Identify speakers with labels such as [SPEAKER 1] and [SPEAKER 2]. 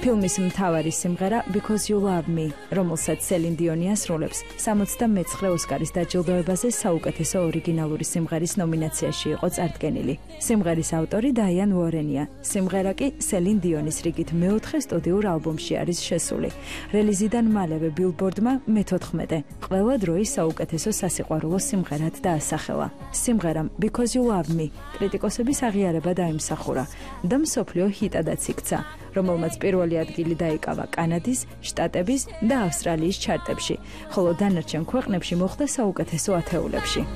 [SPEAKER 1] ფილმის მთავარი სიმღერა Because You Love Me, რომელსაც სელინ დიონი ასრულებს, 79 ოსკარის დაჯილდოებაზე საუკეთესო ორიგინალური სიმღერის ნომინაციაში იყო წარდგენილი. სიმღერის ავტორი დაიან უორენია. სიმღერა კი სელინ დიონის რიგით მეოთხე სტუდიურ ალბომში არის შესული. რელიზიდან მალევე ბილბორდმა მე-14 ყველა დროის საუკეთესო სასიყვარულო სიმღერად დაასახელა. სიმღერამ Because You Love Me კრიტიკოსების აღიარება დაიმსახურა და მსოფლიო ჰიტადაც იქცა, რომელმაც პირველი ადგილი დაიკავა კანადის, შტატების და ავსტრალიის ჩარტებში, ხოლო დანარჩენ ქვეყნებში მოხვდა საუკეთესო ათეულებში.